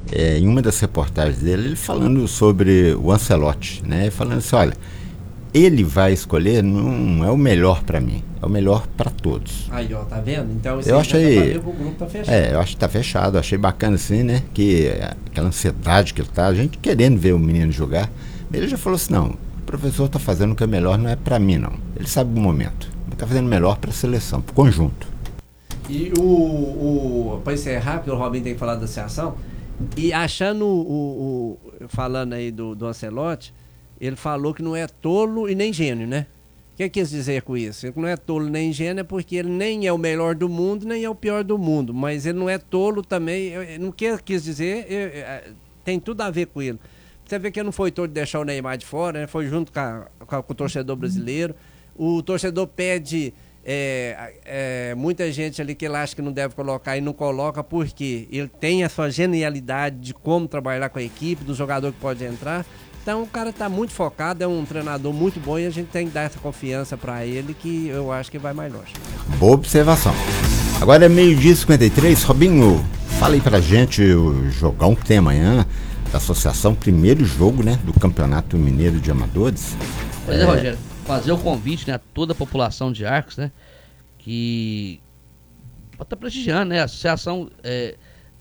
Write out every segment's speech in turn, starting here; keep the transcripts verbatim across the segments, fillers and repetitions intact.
é, em uma das reportagens dele, ele falando sobre o Ancelotti, né? Falando assim, olha, ele vai escolher, não é o melhor para mim, é o melhor para todos. Aí, ó, tá vendo? Então isso eu aí achei, já tá pra ver que o grupo tá fechado. É, eu acho que tá fechado, achei bacana assim, né? Que aquela ansiedade que ele tá, a gente querendo ver o menino jogar. Ele já falou assim, não, o professor tá fazendo o que é melhor, não é para mim não. Ele sabe o momento, ele tá fazendo melhor para a seleção, para o conjunto. E o, o para encerrar, porque o Robin tem que falar da associação, e achando o, o, o falando aí do, do Ancelotti, ele falou que não é tolo e nem gênio, né? O que quis dizer com isso? Ele não é tolo nem gênio é porque ele nem é o melhor do mundo, nem é o pior do mundo. Mas ele não é tolo também. No que quis dizer, eu, tem tudo a ver com ele. Você vê que ele não foi tolo de deixar o Neymar de fora, né? Foi junto com, a, com, a, com o torcedor brasileiro. O torcedor pede é, é, muita gente ali que ele acha que não deve colocar e não coloca porque ele tem a sua genialidade de como trabalhar com a equipe, do jogador que pode entrar. Então o cara está muito focado, é um treinador muito bom e a gente tem que dar essa confiança para ele que eu acho que vai mais longe. Boa observação. Agora é meio-dia e cinquenta e três. Robinho, fala aí pra gente o jogão que tem amanhã da associação, primeiro jogo, né, do Campeonato Mineiro de Amadores. Pois é, é Rogério, fazer o convite, né, a toda a população de Arcos, né, que pode estar prestigiando, né, a associação... É,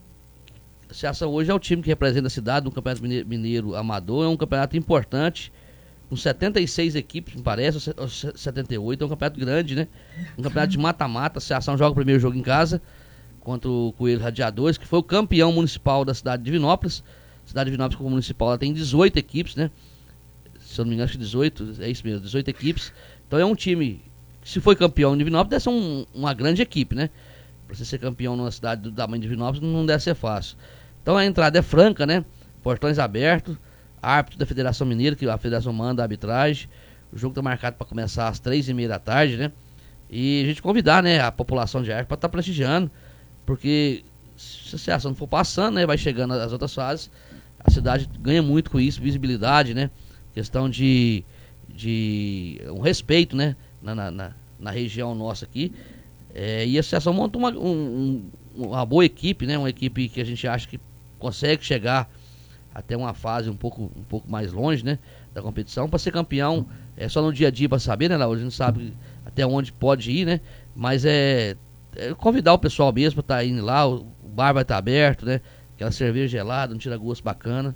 A associação hoje é o time que representa a cidade no Campeonato Mineiro, Mineiro Amador. É um campeonato importante, com setenta e seis equipes, me parece, ou setenta e oito. É um campeonato grande, né? Um campeonato de mata-mata. A associação joga o primeiro jogo em casa contra o Coelho Radiadores, que foi o campeão municipal da cidade de Divinópolis. A cidade de Divinópolis, como municipal, ela tem dezoito equipes, né? Se eu não me engano, acho que dezoito, é isso mesmo, dezoito equipes. Então é um time que, se foi campeão em Divinópolis, deve ser um, uma grande equipe, né? Para você ser campeão numa cidade do tamanho de Divinópolis, não deve ser fácil. Então a entrada é franca, né? Portões abertos, árbitro da Federação Mineira, que a Federação manda a arbitragem. O jogo está marcado para começar às três e meia da tarde, né? E a gente convidar, né, a população de Arcos para estar tá prestigiando, porque se a associação não for passando, né, vai chegando às outras fases, a cidade ganha muito com isso, visibilidade, né? Questão de, de um respeito, né, na, na, na região nossa aqui. É, e a associação monta uma, um, uma boa equipe, né? Uma equipe que a gente acha que consegue chegar até uma fase um pouco, um pouco mais longe, né, da competição. Para ser campeão é só no dia a dia para saber, né, Laura? A gente não sabe até onde pode ir, né? Mas é, é convidar o pessoal mesmo para estar tá indo lá. O bar vai estar tá aberto, né? Aquela cerveja gelada, um tira-gosto bacana.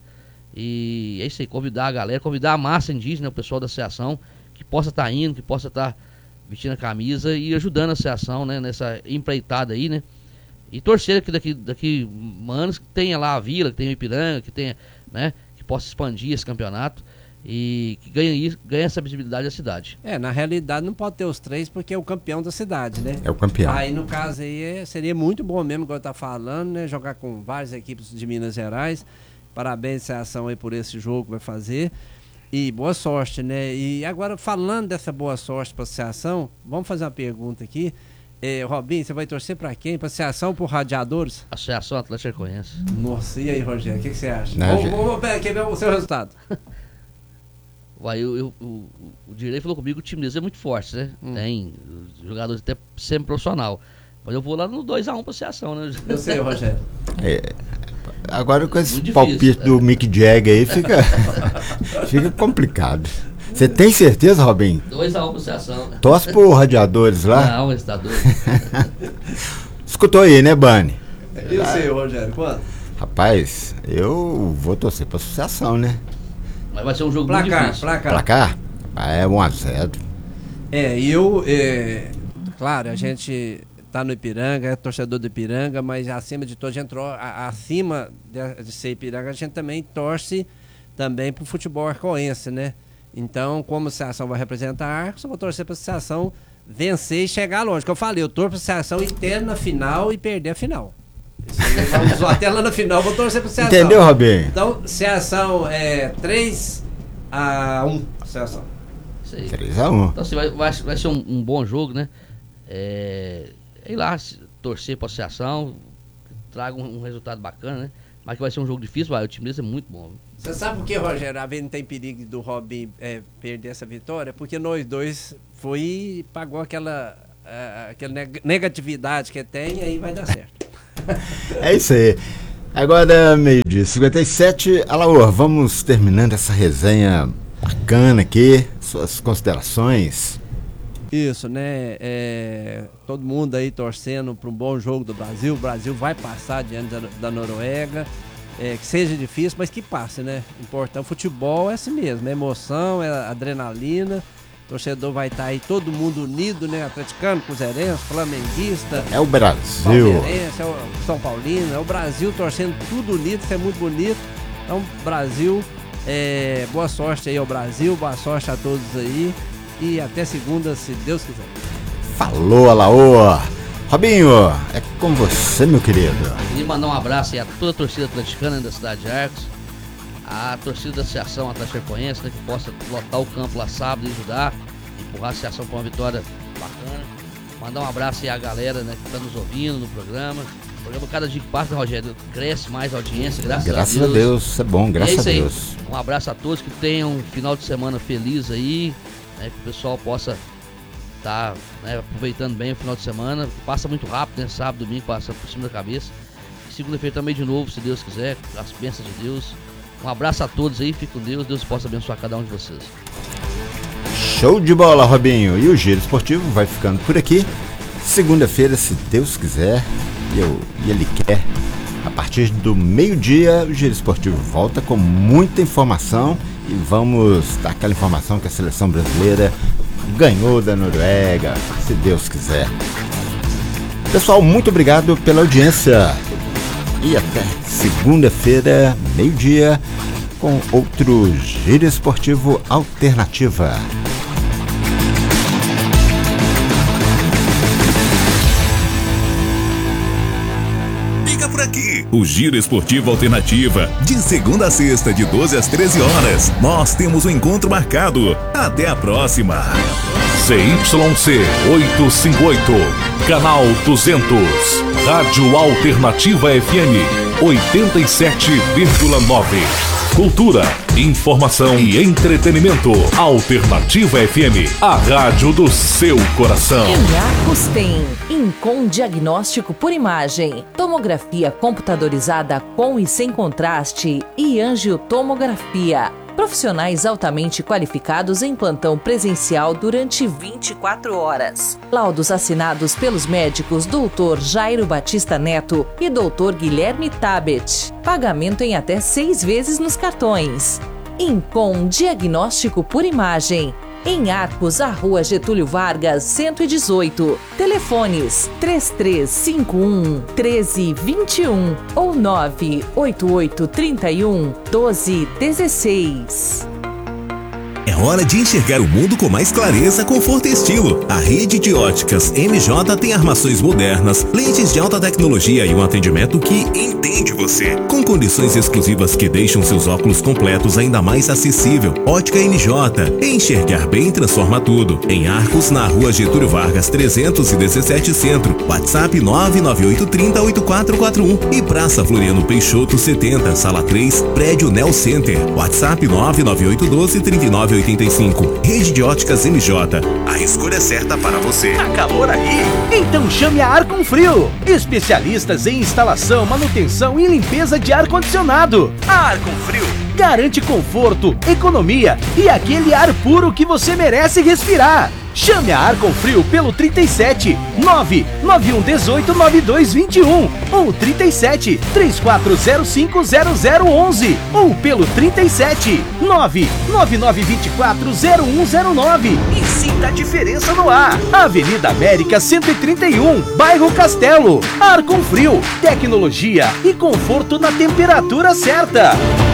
E é isso aí, convidar a galera, convidar a massa indígena, o pessoal da associação, que possa estar tá indo, que possa estar tá vestindo a camisa e ajudando a associação, né, nessa empreitada aí, né? E torcer que daqui, daqui anos que tenha lá a Vila, que tenha o Ipiranga, que tenha, né, que possa expandir esse campeonato e que ganhe, ganhe essa visibilidade da cidade. É, na realidade não pode ter os três porque é o campeão da cidade, né? É o campeão. Aí no caso aí é, seria muito bom mesmo, igual tá falando, né? Jogar com várias equipes de Minas Gerais. Parabéns, associação, aí por esse jogo que vai fazer. E boa sorte, né? E agora, falando dessa boa sorte para a associação, vamos fazer uma pergunta aqui. É, Robinho, você vai torcer para quem? Para a associação ou por Radiadores? Associação Atlético Arcoense. Nossa, e aí, Rogério, o que, que você acha? Não, vamos, gente... vamos, pera, quer ver o seu resultado? Uai, eu, eu, o, o Direi falou comigo que o time deles é muito forte, né? Hum. Tem jogadores até semi-profissional. Mas eu vou lá no dois a um para a associação, né? Eu sei, Rogério. É... Agora com esse palpite do Mick Jagger aí fica, fica complicado. Você tem certeza, Robinho? dois a um para a associação. Torce por Radiadores lá? Não, esse tá doido. Escutou aí, né, Bani? E o seu, Rogério, quanto? Rapaz, eu vou torcer pra associação, né? Mas vai ser um jogo placar, muito difícil. Placar, placar? Ah, é um a zero. É, e eu, é, claro, a gente tá no Ipiranga, é torcedor do Ipiranga, mas acima de tudo, a gente entrou, a, acima de, de ser Ipiranga, a gente também torce também pro futebol arcoense, né? Então, como a associação vai representar a Arcos, eu vou torcer para a associação vencer e chegar longe. Que eu falei, eu torço para a associação ir ter na final e perder a final. Vamos até lá na final, eu vou torcer para a associação. Entendeu, Robinho? Então, associação é três a um. Associação. Isso aí. três a um. Então, assim, vai, vai, vai ser um, um bom jogo, né? É, ir lá, torcer para a associação, traga um, um resultado bacana, né? Mas que vai ser um jogo difícil, vai, o time deles é muito bom. Você sabe por que, Rogério, a vez não tem perigo do Robin é, perder essa vitória? Porque nós dois foi e pagou aquela, uh, aquela negatividade que tem e aí vai dar certo. É isso aí. Agora, meio-dia e cinquenta e sete. Alaor, vamos terminando essa resenha bacana aqui. Suas considerações. Isso, né? É, todo mundo aí torcendo para um bom jogo do Brasil. O Brasil vai passar diante da, da Noruega. É, que seja difícil, mas que passe, né? Importante. Futebol é assim mesmo, é emoção, é adrenalina. O torcedor vai estar aí, todo mundo unido, né? Atleticano, cruzeirense, flamenguista. É o Brasil. Palmeirense, é o São Paulino, é o Brasil torcendo tudo unido, isso é muito bonito. Então, Brasil, é, boa sorte aí ao Brasil, boa sorte a todos aí. E até segunda, se Deus quiser. Falou, Alaor. Robinho, é com você, meu querido. Queria mandar um abraço aí a toda a torcida atleticana da cidade de Arcos, a torcida da Associação Atlético Serpoense, né, que possa lotar o campo lá sábado e ajudar, empurrar a associação para uma vitória bacana. Mandar um abraço aí à galera, né, que está nos ouvindo no programa. O programa, cada dia que passa, Rogério, cresce mais a audiência, graças, graças a Deus. Graças a Deus, é bom, graças é isso a Deus. Aí. Um abraço a todos, que tenham um final de semana feliz aí, né, que o pessoal possa tá, né, aproveitando bem o final de semana. Passa muito rápido, né? Sábado, domingo, passa por cima da cabeça. Segunda-feira também de novo, se Deus quiser, as bênçãos de Deus. Um abraço a todos aí, fique com Deus, Deus possa abençoar cada um de vocês. Show de bola, Robinho. E o Giro Esportivo vai ficando por aqui. Segunda-feira, se Deus quiser, e, eu, e Ele quer, a partir do meio-dia, o Giro Esportivo volta com muita informação. E vamos dar aquela informação que a seleção brasileira ganhou da Noruega, se Deus quiser. Pessoal, muito obrigado pela audiência. E até segunda-feira, meio-dia, com outro Giro Esportivo Alternativa. Fica por aqui, o Giro Esportivo Alternativa, de segunda a sexta, de doze às treze horas. Nós temos um encontro marcado. Até a próxima. C Y C oitocentos e cinquenta e oito, canal duzentos, Rádio Alternativa F M oitenta e sete vírgula nove. Cultura, informação e entretenimento. Alternativa F M, a rádio do seu coração. Em Arcos tem Incom Diagnóstico por Imagem, tomografia computadorizada com e sem contraste e angiotomografia. Profissionais altamente qualificados em plantão presencial durante vinte e quatro horas. Laudos assinados pelos médicos doutor Jairo Batista Neto e doutor Guilherme Tabet. Pagamento em até seis vezes nos cartões. Incom Diagnóstico por Imagem. Em Arcos, a Rua Getúlio Vargas, cento e dezoito. Telefones três três cinco um, um três dois um ou nove oito oito três um, um dois um seis. É hora de enxergar o mundo com mais clareza, conforto e estilo. A rede de óticas M J tem armações modernas, lentes de alta tecnologia e um atendimento que entende você. Com condições exclusivas que deixam seus óculos completos ainda mais acessível. Ótica M J. Enxergar bem transforma tudo. Em Arcos, na Rua Getúlio Vargas trezentos e dezessete Centro. WhatsApp nove nove oito três zero oito quatro quatro um. E Praça Floriano Peixoto setenta, Sala três, Prédio Nel Center. WhatsApp nove nove oito um dois três nove oito cinco. Rede de óticas M J. A escolha certa para você. Tá calor aí? Então chame a Arconfrio. Especialistas em instalação, manutenção e limpeza de ar-condicionado. A Arconfrio garante conforto, economia e aquele ar puro que você merece respirar. Chame a Arconfrio pelo trinta e sete, nove nove um um oito, nove dois dois um ou trinta e sete, três quatro zero cinco, zero zero onze ou pelo trinta e sete, nove nove nove dois quatro, zero um zero nove e sinta a diferença no ar. Avenida América cento e trinta e um, Bairro Castelo. Arconfrio, tecnologia e conforto na temperatura certa.